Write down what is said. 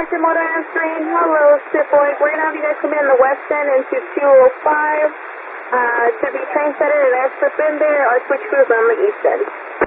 Attention motor answering. Hello, Shipboard. We're going to have you guys come in the west end into 205 to be train set in and extra in there. Our switch crew is on the east end.